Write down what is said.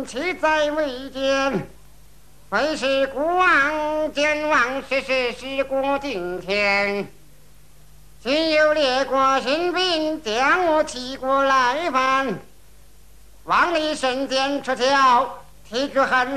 人妻在未见，非是孤王见王事过今天。今有列国新兵将我齐国来犯，望你身兼出鞘，提举汉